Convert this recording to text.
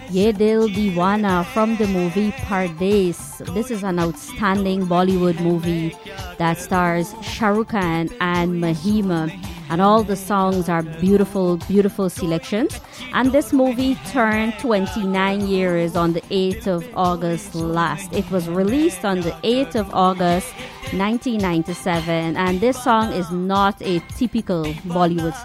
Ye Dil Deewana from the movie Pardes. This is an outstanding Bollywood movie that stars Shah Rukh Khan and Mahima. And all the songs are beautiful, beautiful selections. And this movie turned 29 years on the 8th of August last. It was released on the 8th of August 1997. And this song is not a typical Bollywood song.